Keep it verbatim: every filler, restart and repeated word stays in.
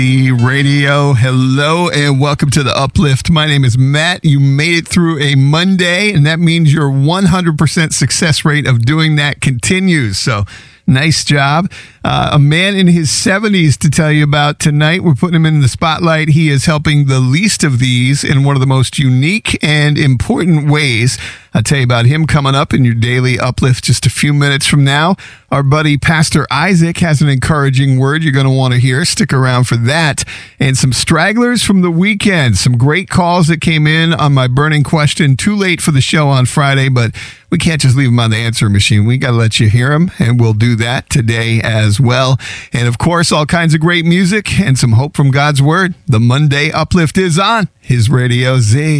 Radio. Hello and welcome to the Uplift. My name is Matt. You made it through a Monday, and that means your one hundred percent success rate of doing that continues. So nice job. Uh, a man in his seventies to tell you about tonight. We're putting him in the spotlight. He is helping the least of these in one of the most unique and important ways. I'll tell you about him coming up in your daily Uplift just a few minutes from now. Our buddy Pastor Isaac has an encouraging word you're going to want to hear. Stick around for that. And some stragglers from the weekend. Some great calls that came in on my burning question. Too late for the show on Friday, but we can't just leave them on the answer machine. We got to let you hear them, and we'll do that today as well. And of course, all kinds of great music and some hope from God's Word. The Monday Uplift is on His Radio Z.